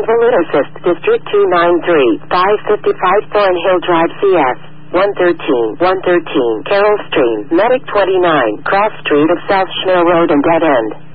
Invalid Assist, District 293, 555 Thornhill Drive, CS 113, Carroll Stream, Medic 29, Cross Street of South Schnell Road and Dead End.